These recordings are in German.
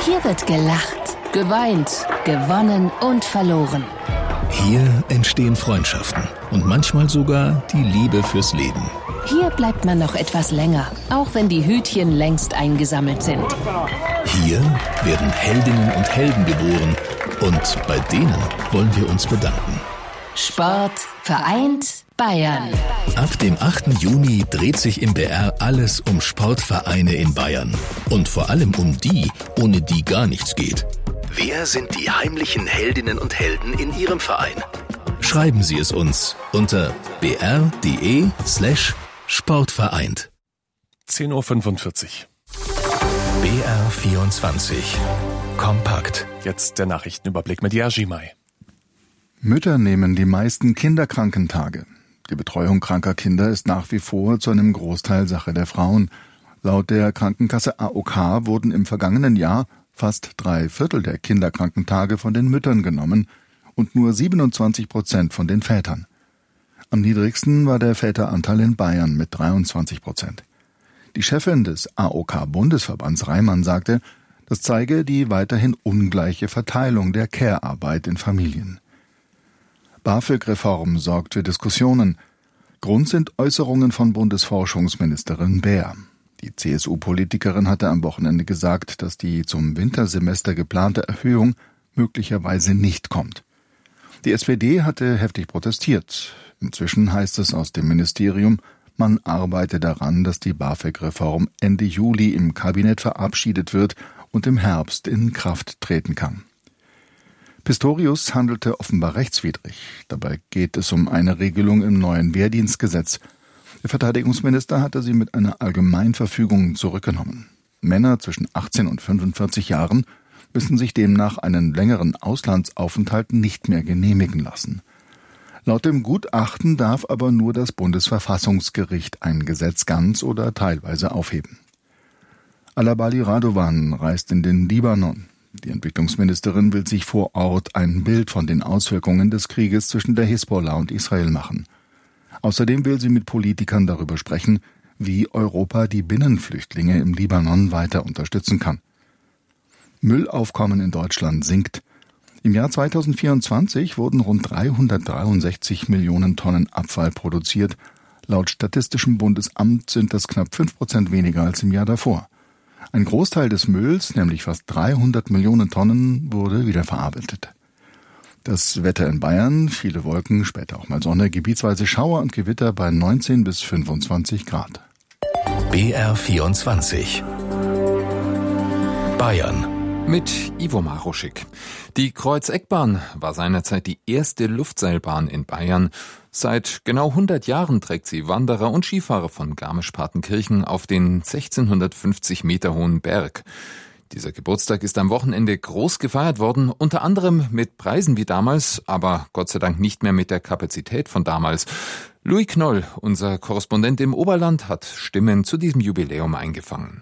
Hier wird gelacht, geweint, gewonnen und verloren. Hier entstehen Freundschaften und manchmal sogar die Liebe fürs Leben. Hier bleibt man noch etwas länger, auch wenn die Hütchen längst eingesammelt sind. Hier werden Heldinnen und Helden geboren und bei denen wollen wir uns bedanken. Sport vereint Bayern. Ab dem 8. Juni dreht sich im BR alles um Sportvereine in Bayern. Und vor allem um die, ohne die gar nichts geht. Wer sind die heimlichen Heldinnen und Helden in Ihrem Verein? Schreiben Sie es uns unter br.de/sportvereint. 10:45 Uhr. BR24 Kompakt. Jetzt der Nachrichtenüberblick mit Jerzy May. Mütter nehmen die meisten Kinderkrankentage. Die Betreuung kranker Kinder ist nach wie vor zu einem Großteil Sache der Frauen. Laut der Krankenkasse AOK wurden im vergangenen Jahr fast 3/4 der Kinderkrankentage von den Müttern genommen und nur 27% von den Vätern. Am niedrigsten war der Väteranteil in Bayern mit 23%. Die Chefin des AOK-Bundesverbands Reimann sagte, das zeige die weiterhin ungleiche Verteilung der Care-Arbeit in Familien. BAföG-Reform sorgt für Diskussionen. Grund sind Äußerungen von Bundesforschungsministerin Baer. Die CSU-Politikerin hatte am Wochenende gesagt, dass die zum Wintersemester geplante Erhöhung möglicherweise nicht kommt. Die SPD hatte heftig protestiert. Inzwischen heißt es aus dem Ministerium, man arbeite daran, dass die BAföG-Reform Ende Juli im Kabinett verabschiedet wird und im Herbst in Kraft treten kann. Pistorius handelte offenbar rechtswidrig. Dabei geht es um eine Regelung im neuen Wehrdienstgesetz. Der Verteidigungsminister hatte sie mit einer Allgemeinverfügung zurückgenommen. Männer zwischen 18 und 45 Jahren müssen sich demnach einen längeren Auslandsaufenthalt nicht mehr genehmigen lassen. Laut dem Gutachten darf aber nur das Bundesverfassungsgericht ein Gesetz ganz oder teilweise aufheben. Alabali Radovan reist in den Libanon. Die Entwicklungsministerin will sich vor Ort ein Bild von den Auswirkungen des Krieges zwischen der Hisbollah und Israel machen. Außerdem will sie mit Politikern darüber sprechen, wie Europa die Binnenflüchtlinge im Libanon weiter unterstützen kann. Müllaufkommen in Deutschland sinkt. Im Jahr 2024 wurden rund 363 Millionen Tonnen Abfall produziert. Laut Statistischem Bundesamt sind das knapp 5% weniger als im Jahr davor. Ein Großteil des Mülls, nämlich fast 300 Millionen Tonnen, wurde wiederverarbeitet. Das Wetter in Bayern, viele Wolken, später auch mal Sonne, gebietsweise Schauer und Gewitter bei 19 bis 25 Grad. BR24 Bayern mit Ivo Maruschik. Die Kreuz-Eck-Bahn war seinerzeit die erste Luftseilbahn in Bayern. Seit genau 100 Jahren trägt sie Wanderer und Skifahrer von Garmisch-Partenkirchen auf den 1650 Meter hohen Berg. Dieser Geburtstag ist am Wochenende groß gefeiert worden, unter anderem mit Preisen wie damals, aber Gott sei Dank nicht mehr mit der Kapazität von damals. Louis Knoll, unser Korrespondent im Oberland, hat Stimmen zu diesem Jubiläum eingefangen.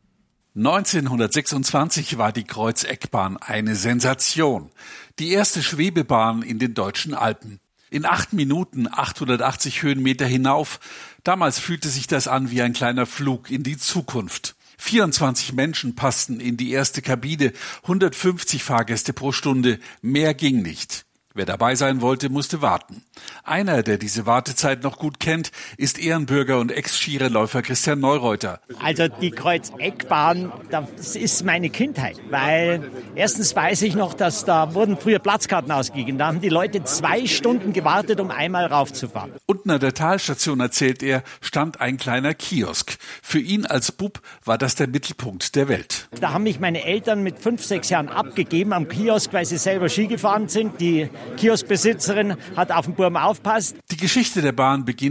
1926 war die Kreuz-Eck-Bahn eine Sensation. Die erste Schwebebahn in den deutschen Alpen. In 8 Minuten 880 Höhenmeter hinauf. Damals fühlte sich das an wie ein kleiner Flug in die Zukunft. 24 Menschen passten in die erste Kabine, 150 Fahrgäste pro Stunde. Mehr ging nicht. Wer dabei sein wollte, musste warten. Einer, der diese Wartezeit noch gut kennt, ist Ehrenbürger und Ex-Skirennläufer Christian Neureuter. Also die Kreuz-Eck-Bahn, das ist meine Kindheit, weil erstens weiß ich noch, dass da wurden früher Platzkarten ausgegeben. Da haben die Leute 2 Stunden gewartet, um einmal raufzufahren. Unten an der Talstation, erzählt er, stand ein kleiner Kiosk. Für ihn als Bub war das der Mittelpunkt der Welt. Da haben mich meine Eltern mit 5, 6 Jahren abgegeben am Kiosk, weil sie selber Ski gefahren sind. Die Kioskbesitzerin hat auf den Burm aufpasst. Die Geschichte der Bahn beginnt